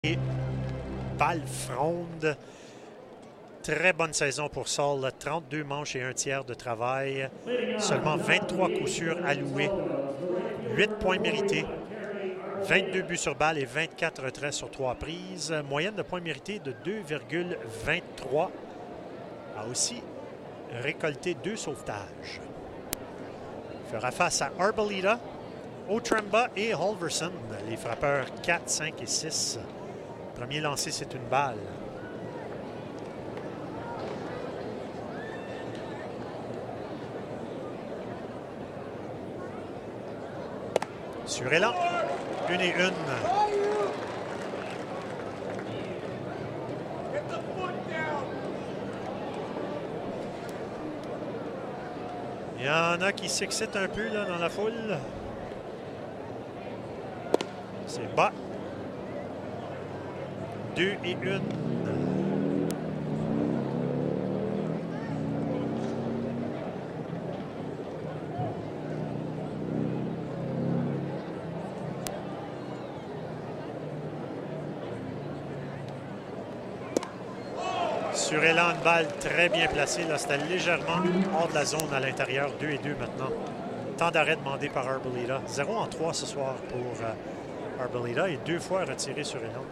Et balle fronde. Très bonne saison pour Saul. 32 manches et un tiers de travail. Seulement 23 coups sûrs alloués. 8 points mérités. 22 buts sur balle et 24 retraits sur 3 prises. Moyenne de points mérités de 2,23. A aussi récolté 2 sauvetages. Il fera face à Arboleda, Otremba et Halverson. Les frappeurs 4, 5 et 6. Premier lancé, c'est une balle. Sur élan, 1 et 1. Il y en a qui s'excitent un peu là, dans la foule. C'est bas. 2 et 1. Sur élan, une balle très bien placée. C'était légèrement hors de la zone à l'intérieur. 2 et 2 maintenant. Temps d'arrêt demandé par Arboleda. 0 en 3 ce soir pour Arboleda et 2 fois retiré sur élan.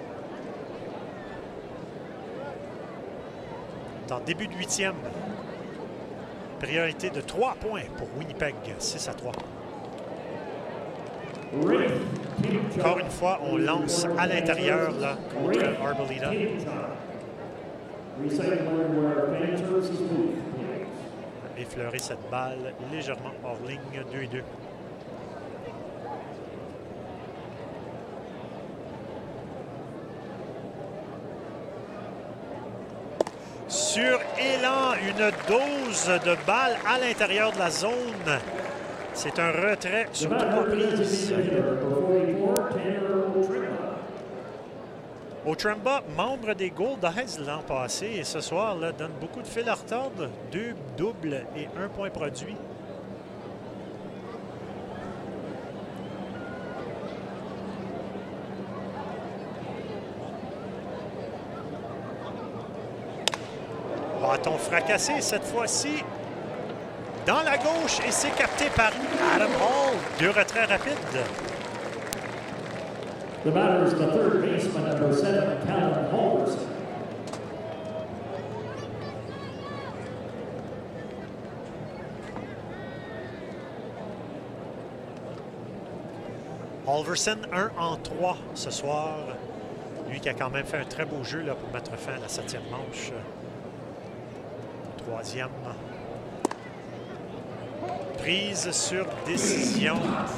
En début de 8e. Priorité de 3 points pour Winnipeg. 6 à 3. Encore une fois, on lance à l'intérieur là, contre Arboleda. Effleurer cette balle légèrement hors ligne. 2 et 2. Sur élan, une dose de balle à l'intérieur de la zone. C'est un retrait sur 3 prises. Otremba, membre des Goldeyes l'an passé, et ce soir là, donne beaucoup de fil à retordre. 2 doubles et 1 point produit. Bâton fracassé cette fois-ci dans la gauche et c'est capté par Adam Hall. 2 retraits rapides. The batter is the third baseman, number 7, Callum Halverson. Halverson, 1 en 3 ce soir. Lui qui a quand même fait un très beau jeu là, pour mettre fin à la 7e manche. 3e. Prise sur décision.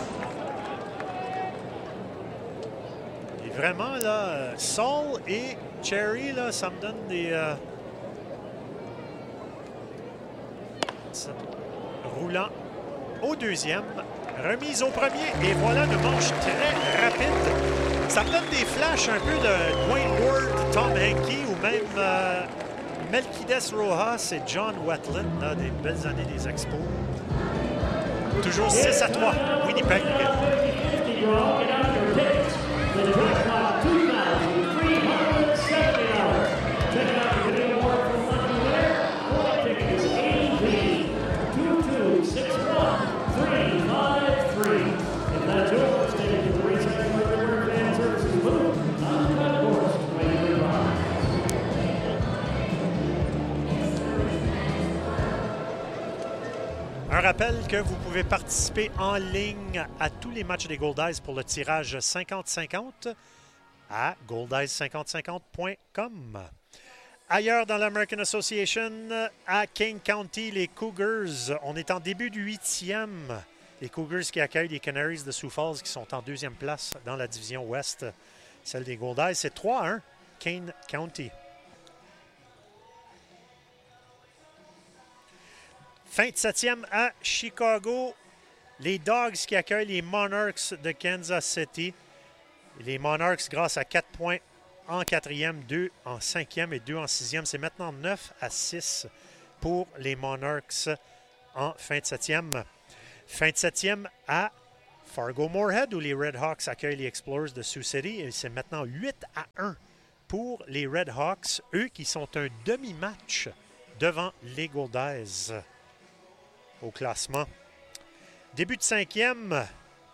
Et vraiment, là, Saul et Cherry, là, ça me donne des... roulant au 2e. Remise au 1er. Et voilà une manche très rapide. Ça me donne des flashs un peu de Dwayne Ward, Tom Henke ou même... Melquiades Rojas et John Wetland, là, des belles années des Expos. Toujours 6 à 3, Winnipeg. Un rappel que vous pouvez participer en ligne à tous les matchs des Goldeyes pour le tirage 50-50 à goldeyes5050.com. Ailleurs dans l'American Association, à King County, les Cougars, on est en début du 8e. Les Cougars qui accueillent les Canaries de Sioux Falls qui sont en 2e place dans la division ouest. Celle des Goldeyes, c'est 3-1, King County. Fin de 7e à Chicago. Les Dogs qui accueillent les Monarchs de Kansas City. Les Monarchs, grâce à 4 points en 4e, 2 en 5e et 2 en 6e. C'est maintenant 9 à 6 pour les Monarchs en fin de 7e. Fin de 7e à Fargo-Moorhead, où les Red Hawks accueillent les Explorers de Sioux City. Et c'est maintenant 8-1 pour les Red Hawks, eux qui sont un demi-match devant les Goldeyes au classement. Début de cinquième.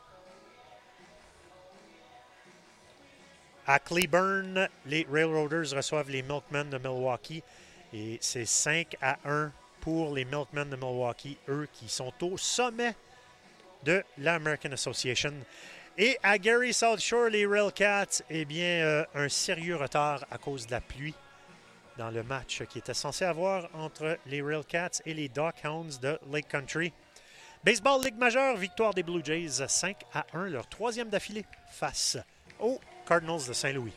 À Cleburne, les Railroaders reçoivent les Milkmen de Milwaukee. Et c'est 5-1 pour les Milkmen de Milwaukee, eux qui sont au sommet de l'American Association. Et à Gary South Shore, les Railcats, eh bien, un sérieux retard à cause de la pluie dans le match qui était censé avoir entre les Railcats et les Dockhounds de Lake Country. Baseball Ligue majeure, victoire des Blue Jays 5-1, leur troisième d'affilée face aux Cardinals de Saint-Louis.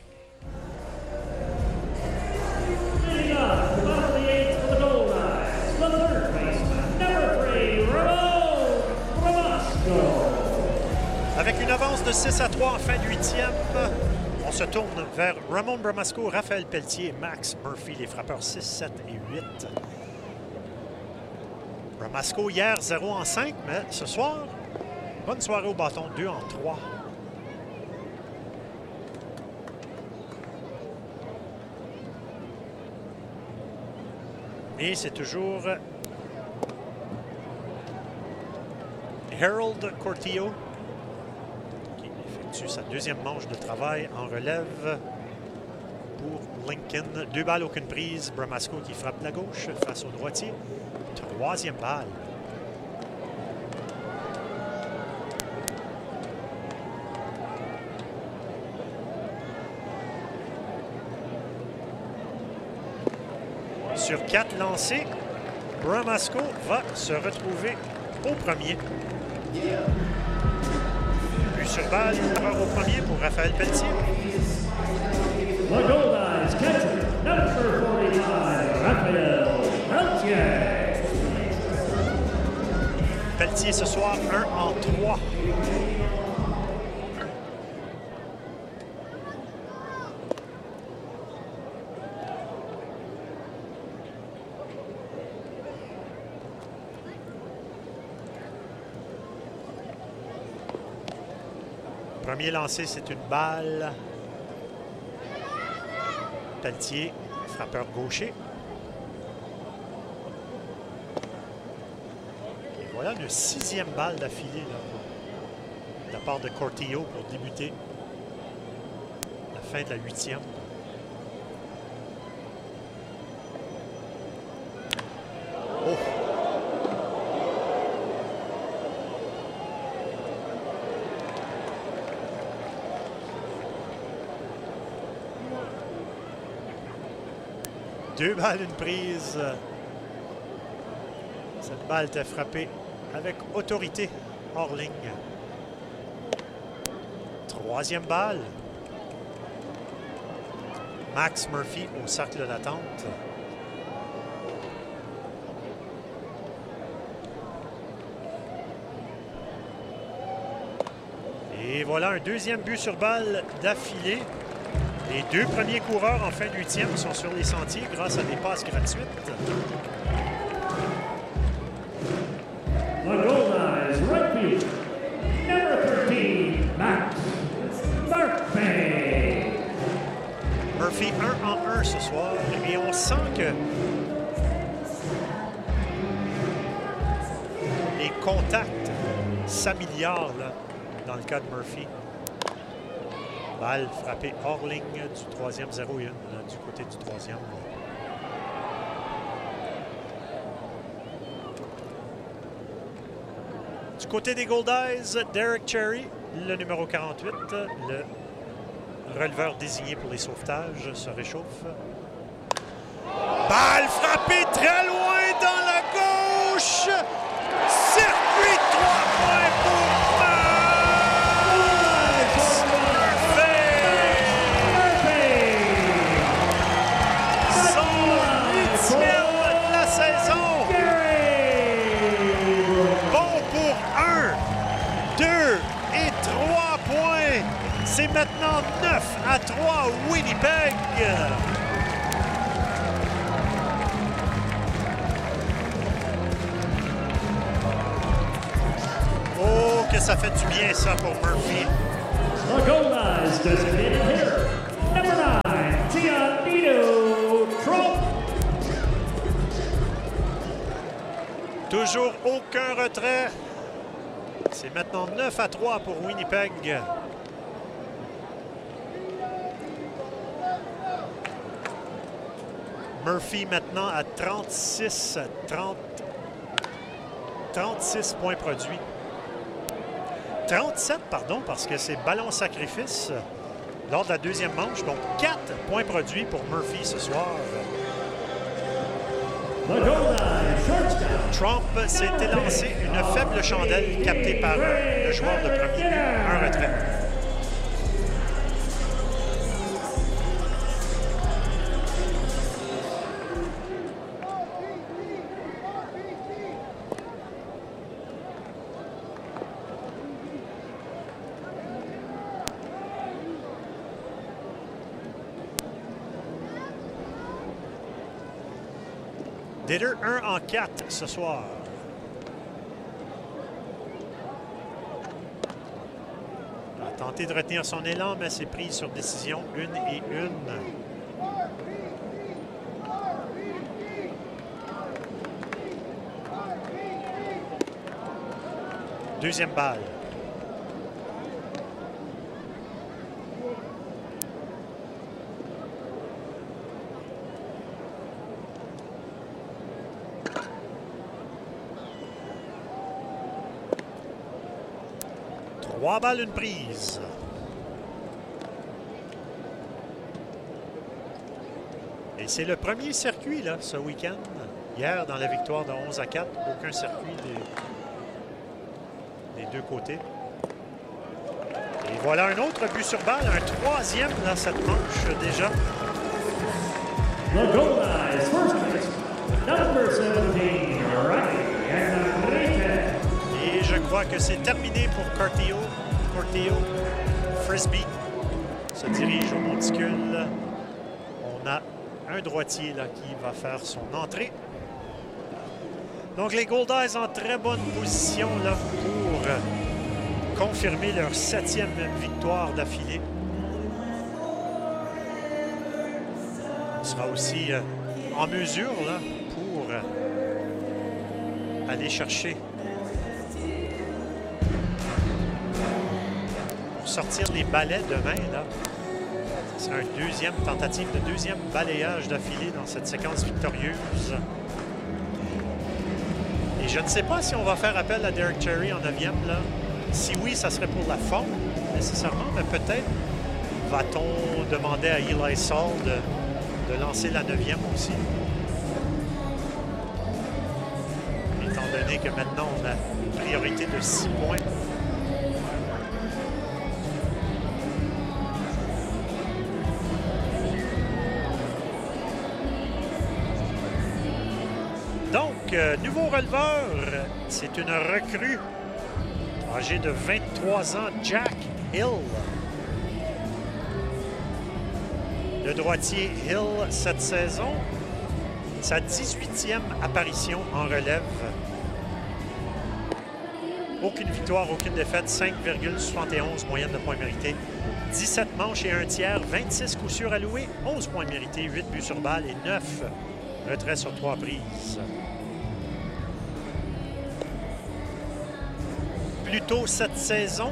Avec une avance de 6-3 en fin de huitième, on se tourne vers Ramon Bramasco, Raphaël Pelletier, Max Murphy, les frappeurs 6, 7 et 8. Bramasco hier 0 en 5, mais ce soir, bonne soirée au bâton, 2 en 3. Et c'est toujours Harold Cortillo qui effectue sa deuxième manche de travail en relève pour Lincoln. 2 balles, aucune prise. Bramasco qui frappe la gauche face au droitier. Troisième balle. Sur 4 lancés, Bramasco va se retrouver au premier. But sur balle, au premier pour Raphaël Pelletier. The Goldeyes catcher, number 45, Raphaël Pelletier. Pelletier ce soir, 1 en 3. Premier lancé, c'est une balle. Pelletier, frappeur gaucher. Et voilà une 6e balle d'affilée de la part de Cortillo pour débuter la fin de la 8e. Oh! Deux balles, une prise. Cette balle était frappée avec autorité hors ligne. Troisième balle. Max Murphy au cercle d'attente. Et voilà un deuxième but sur balle d'affilée. Les 2 premiers coureurs en fin de 8e sont sur les sentiers grâce à des passes gratuites. The Goldeyes right field, number 13, Max Murphy. Murphy 1 en 1 ce soir et on sent que les contacts s'améliorent dans le cas de Murphy. Balle frappée hors ligne du 3e, 0-1 du côté du 3e. Du côté des Goldeyes, Derek Cherry, le numéro 48, le releveur désigné pour les sauvetages, se réchauffe. Balle frappée très loin dans la gauche! Circuit 3 points pour c'est maintenant 9-3 Winnipeg. Oh, que ça fait du bien, ça, pour Murphy. The Goldeneyes designated hitter, number 9, Giannino Trump. Toujours aucun retrait. C'est maintenant 9-3 pour Winnipeg. Murphy maintenant à 36 points produits. 37, pardon, parce que c'est ballon sacrifice lors de la deuxième manche. Donc 4 points produits pour Murphy ce soir. Trump s'est élancé une faible chandelle captée par le joueur de premier but. Un retrait. Ditter 1 en 4 ce soir. Il a tenté de retenir son élan, mais c'est pris sur décision 1-1. Deuxième balle. Trois balles, une prise. Et c'est le premier circuit là, ce week-end. Hier, dans la victoire de 11-4, aucun circuit des deux côtés. Et voilà un autre but sur balle, un troisième dans cette manche déjà. The Goldeneyes first base, number 17, Riley Enriquez. Et je crois que c'est terminé pour Cortillo. Frisbee se dirige au monticule. On a un droitier là qui va faire son entrée. Donc les Goldeneyes en très bonne position là pour confirmer leur 7e victoire d'affilée. On sera aussi en mesure là pour aller chercher, pour sortir les balais demain là. Ce sera une deuxième tentative de deuxième balayage d'affilée dans cette séquence victorieuse. Et je ne sais pas si on va faire appel à Derek Cherry en 9e. Là. Si oui, ça serait pour la forme, nécessairement, mais peut-être va-t-on demander à Eli Saul de lancer la 9e aussi. Étant donné que maintenant, on a une priorité de 6 points. Donc, nouveau releveur, c'est une recrue âgée de 23 ans, Jack Hill. Le droitier Hill cette saison, sa 18e apparition en relève. Aucune victoire, aucune défaite, 5,71 moyenne de points mérités. 17 manches et un tiers, 26 coups sûrs alloués, 11 points mérités, 8 buts sur balle et 9 retraits sur 3 prises. Plus tôt cette saison,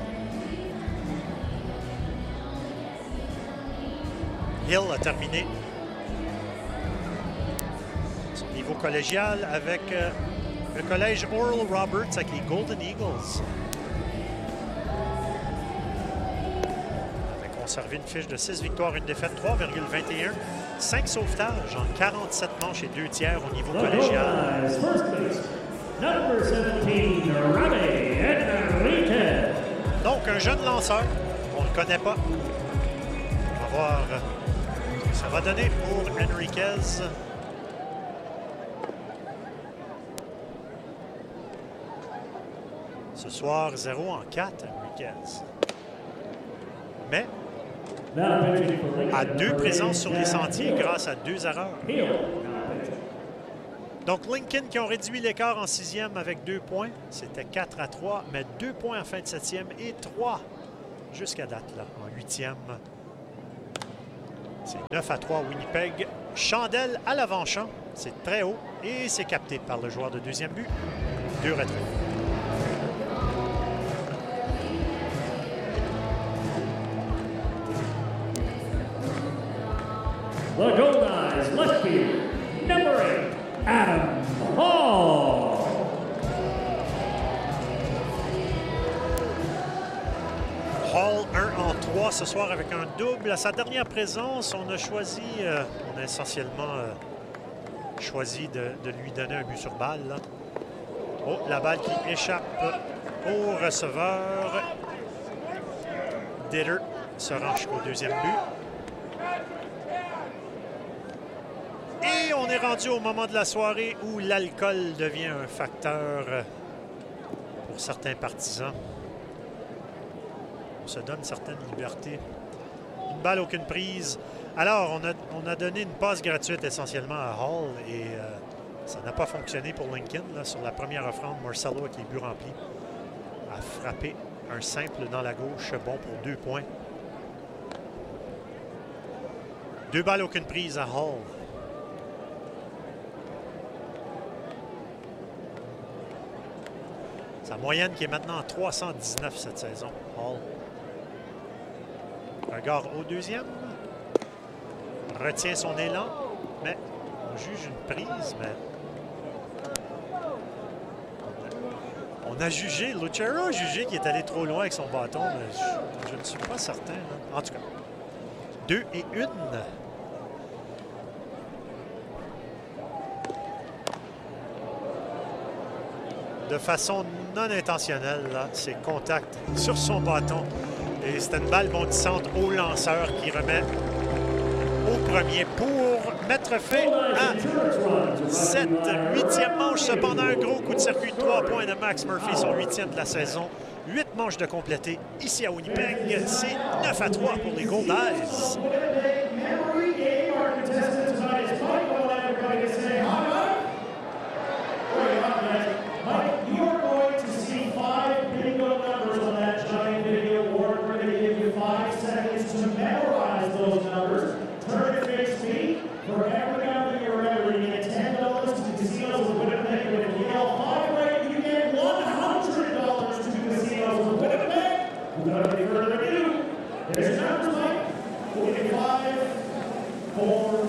Hill a terminé son niveau collégial avec le collège Oral Roberts avec les Golden Eagles. Il avait conservé une fiche de 6 victoires, une défaite, 3,21, 5 sauvetages en 47 manches et 2 tiers au niveau collégial. Number 17, Riley Enriquez. Donc, un jeune lanceur, on ne le connaît pas. On va voir ce que ça va donner pour Enriquez. Ce soir, 0 en 4, Enriquez. Mais à 2 présences sur les sentiers grâce à 2 erreurs. Donc, Lincoln qui ont réduit l'écart en 6e avec 2 points. C'était 4-3, mais 2 points en fin de 7e et 3 jusqu'à date, là, en 8e. C'est 9-3 Winnipeg. Chandelle à l'avant-champ. C'est très haut et c'est capté par le joueur de deuxième but. 2 retraits. The Goldeneyes left field, number 8, Adam Hall. Hall 1 en 3 ce soir avec un double. À sa dernière présence, on a choisi, on a essentiellement choisi de lui donner un but sur balle. Là. Oh, la balle qui échappe au receveur. Ditter se rend jusqu'au deuxième but. Et on est rendu au moment de la soirée où l'alcool devient un facteur pour certains partisans. On se donne certaines libertés. Une balle, aucune prise. Alors, on a donné une passe gratuite essentiellement à Hall et ça n'a pas fonctionné pour Lincoln. Là, sur la première offrande, Marcelo, avec les buts remplis, a frappé un simple dans la gauche, bon pour 2 points. 2 balles, aucune prise à Hall. Sa moyenne qui est maintenant à 319 cette saison. Hall. Regard au deuxième. Retient son élan. Mais on juge une prise, mais... On a jugé, Lucero a jugé qu'il est allé trop loin avec son bâton, mais je ne suis pas certain. Là. En tout cas, 2 et 1. De façon non intentionnelle, c'est contact sur son bâton. Et c'est une balle bondissante au lanceur qui remet au premier pour mettre fin à cette 8e manche. Cependant, un gros coup de circuit, 3 points de Max Murphy, son 8e de la saison. 8 manches de complété ici à Winnipeg. C'est 9-3 pour les Goldeneyes. There's your numbers, Mike. 45, 4,